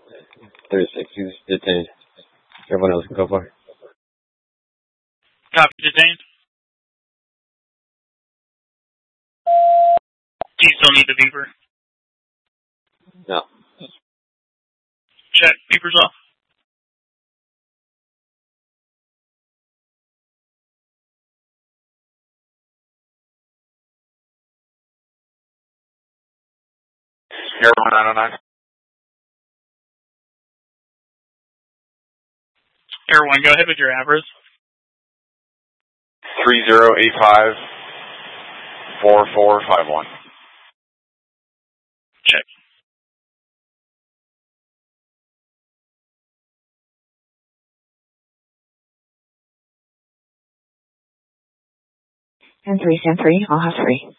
36, he's detained. Everyone else can go for it. Copy, detained. Do you still need the beeper? No. Check, beeper's off. Air 1909. Air 1, go ahead with your avers. 3085 4451. Check. Stand 3, I'll have 3.